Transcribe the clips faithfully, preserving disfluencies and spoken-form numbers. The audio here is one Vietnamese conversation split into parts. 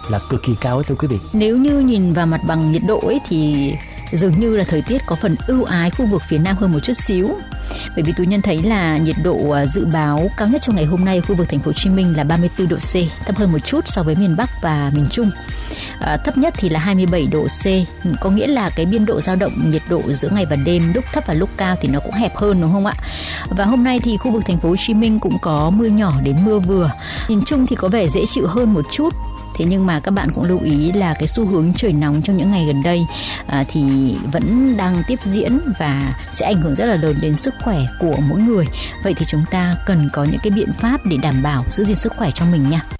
là cực kỳ cao ấy thưa quý vị. Nếu như nhìn vào mặt bằng nhiệt độ ấy thì dường như là thời tiết có phần ưu ái khu vực phía Nam hơn một chút xíu. Bởi vì Tú Nhân thấy là nhiệt độ dự báo cao nhất trong ngày hôm nay ở khu vực thành phố Hồ Chí Minh là ba mươi tư độ C, thấp hơn một chút so với miền Bắc và miền Trung. À, thấp nhất thì là hai mươi bảy độ C, có nghĩa là cái biên độ dao động nhiệt độ giữa ngày và đêm lúc thấp và lúc cao thì nó cũng hẹp hơn, đúng không ạ? Và hôm nay thì khu vực thành phố Hồ Chí Minh cũng có mưa nhỏ đến mưa vừa. Nhìn chung thì có vẻ dễ chịu hơn một chút. Thế nhưng mà các bạn cũng lưu ý là cái xu hướng trời nóng trong những ngày gần đây à, thì vẫn đang tiếp diễn và sẽ ảnh hưởng rất là lớn đến sức khỏe của mỗi người. Vậy thì chúng ta cần có những cái biện pháp để đảm bảo giữ gìn sức khỏe cho mình nha.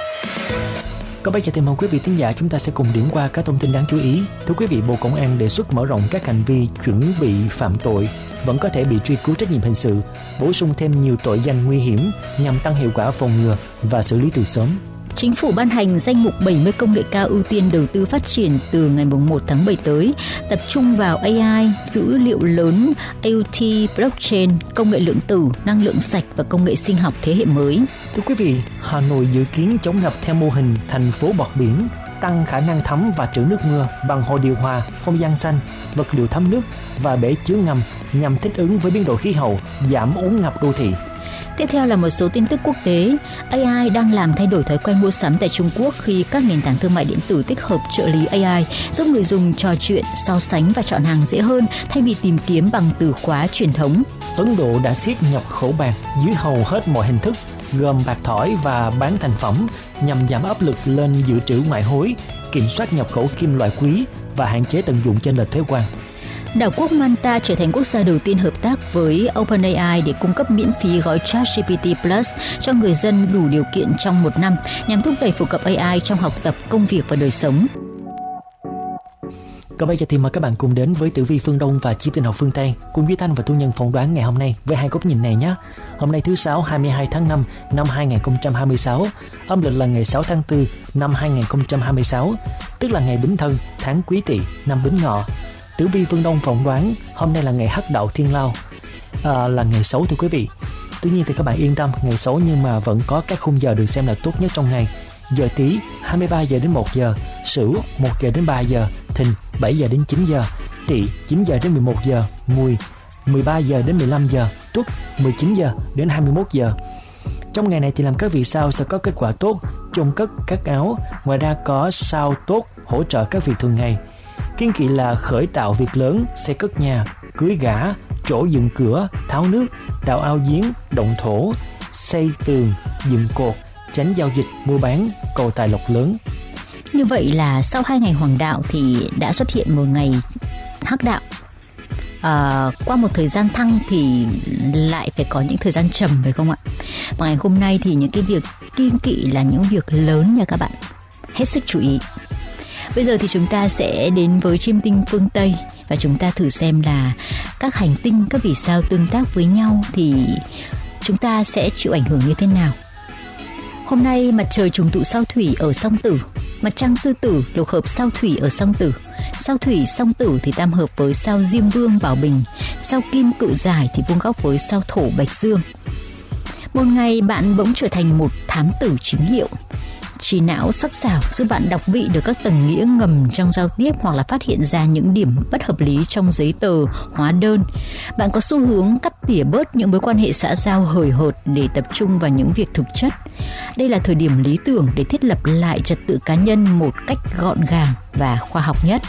Còn bây giờ thì mời quý vị thính giả chúng ta sẽ cùng điểm qua các thông tin đáng chú ý. Thưa quý vị, Bộ Công an đề xuất mở rộng các hành vi chuẩn bị phạm tội vẫn có thể bị truy cứu trách nhiệm hình sự, bổ sung thêm nhiều tội danh nguy hiểm nhằm tăng hiệu quả phòng ngừa và xử lý từ sớm. Chính phủ ban hành danh mục bảy mươi công nghệ cao ưu tiên đầu tư phát triển từ ngày một tháng bảy tới, tập trung vào a i, dữ liệu lớn, i o T, blockchain, công nghệ lượng tử, năng lượng sạch và công nghệ sinh học thế hệ mới. Thưa quý vị, Hà Nội dự kiến chống ngập theo mô hình thành phố bọt biển, tăng khả năng thấm và trữ nước mưa bằng hồ điều hòa, không gian xanh, vật liệu thấm nước và bể chứa ngầm nhằm thích ứng với biến đổi khí hậu, giảm úng ngập đô thị. Tiếp theo là một số tin tức quốc tế. a i đang làm thay đổi thói quen mua sắm tại Trung Quốc khi các nền tảng thương mại điện tử tích hợp trợ lý a i, giúp người dùng trò chuyện, so sánh và chọn hàng dễ hơn thay vì tìm kiếm bằng từ khóa truyền thống. Ấn Độ đã siết nhập khẩu bạc dưới hầu hết mọi hình thức, gồm bạc thỏi và bán thành phẩm, nhằm giảm áp lực lên dự trữ ngoại hối, kiểm soát nhập khẩu kim loại quý và hạn chế tận dụng chênh lệch thuế quan. Đảo quốc Malta trở thành quốc gia đầu tiên hợp tác với OpenAI để cung cấp miễn phí gói ChatGPT Plus cho người dân đủ điều kiện trong một năm nhằm thúc đẩy phổ cập a i trong học tập, công việc và đời sống. Còn bây giờ thì mời các bạn cùng đến với Tử Vi Phương Đông và Chim Tinh học Phương Tây cùng Duy Thanh và Thu Nhân phỏng đoán ngày hôm nay với hai góc nhìn này nhé. Hôm nay thứ Sáu hai mươi hai tháng năm năm hai nghìn không trăm hai mươi sáu, âm lịch là ngày sáu tháng tư năm hai nghìn không trăm hai mươi sáu, tức là ngày Bính Thân, tháng Quý Tỵ, năm Bính Ngọ. Tử Vi Phương Đông phỏng đoán hôm nay là ngày Hắc Đạo Thiên Lao, à, là ngày xấu thưa quý vị. Tuy nhiên thì các bạn yên tâm, ngày xấu nhưng mà vẫn có các khung giờ được xem là tốt nhất trong ngày. Giờ Tý hai mươi ba giờ đến một giờ, Sửu một giờ đến ba giờ, Thìn bảy giờ đến chín giờ, Tỵ chín giờ đến mười một giờ, Mùi mười ba giờ đến mười lăm giờ, Tuất mười chín giờ đến hai mươi mốt giờ. Trong ngày này thì làm các việc sau sẽ có kết quả tốt: chôn cất, cắt áo. Ngoài ra có sao tốt hỗ trợ các việc thường ngày. Kiêng kỵ là khởi tạo việc lớn, xây cất nhà, cưới gả, chỗ dựng cửa, tháo nước, đào ao giếng, động thổ, xây tường, dựng cột, tránh giao dịch, mua bán, cầu tài lộc lớn. Như vậy là sau hai ngày hoàng đạo thì đã xuất hiện một ngày hắc đạo. À, qua một thời gian thăng thì lại phải có những thời gian trầm, phải không ạ? Và ngày hôm nay thì những cái việc kiêng kỵ là những việc lớn nha các bạn, hết sức chú ý. Bây giờ thì chúng ta sẽ đến với Chim Tinh phương Tây và chúng ta thử xem là các hành tinh, các vì sao tương tác với nhau thì chúng ta sẽ chịu ảnh hưởng như thế nào. Hôm nay mặt trời trùng tụ sao Thủy ở Song Tử, mặt trăng Sư Tử lục hợp sao Thủy ở Song Tử, sao Thủy Song Tử thì tam hợp với sao Diêm Vương Bảo Bình, sao Kim Cự Giải thì vuông góc với sao Thổ Bạch Dương. Một ngày bạn bỗng trở thành một thám tử chính hiệu. Trí não sắc sảo giúp bạn đọc vị được các tầng nghĩa ngầm trong giao tiếp hoặc là phát hiện ra những điểm bất hợp lý trong giấy tờ, hóa đơn. Bạn có xu hướng cắt tỉa bớt những mối quan hệ xã giao hời hợt để tập trung vào những việc thực chất. Đây là thời điểm lý tưởng để thiết lập lại trật tự cá nhân một cách gọn gàng và khoa học nhất.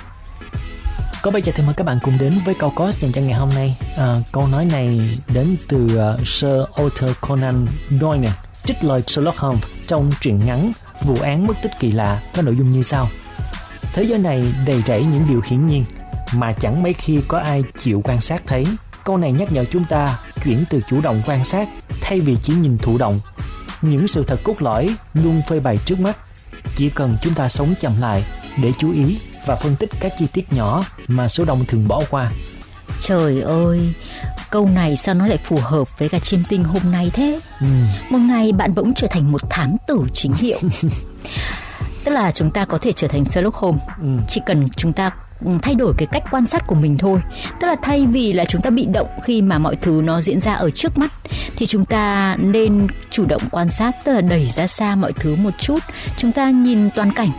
Có bây giờ thì mời các bạn cùng đến với câu cost dành cho ngày hôm nay. À, câu nói này đến từ uh, Sir Arthur Conan Doyle, trích lời Sherlock Holmes trong truyện ngắn Vụ án mất tích kỳ lạ, có nội dung như sau: thế giới này đầy rẫy những điều hiển nhiên mà chẳng mấy khi có ai chịu quan sát thấy. Câu này nhắc nhở chúng ta chuyển từ chủ động quan sát thay vì chỉ nhìn thụ động. Những sự thật cốt lõi luôn phơi bày trước mắt, chỉ cần chúng ta sống chậm lại để chú ý và phân tích các chi tiết nhỏ mà số đông thường bỏ qua. Trời ơi, câu này sao nó lại phù hợp với cả Chim Tinh hôm nay thế? Ừ. Một ngày bạn bỗng trở thành một thám tử chính hiệu. Tức là chúng ta có thể trở thành Sherlock Holmes, ừ. chỉ cần chúng ta thay đổi cái cách quan sát của mình thôi. Tức là thay vì là chúng ta bị động khi mà mọi thứ nó diễn ra ở trước mắt, thì chúng ta nên chủ động quan sát, tức là đẩy ra xa mọi thứ một chút. Chúng ta nhìn toàn cảnh,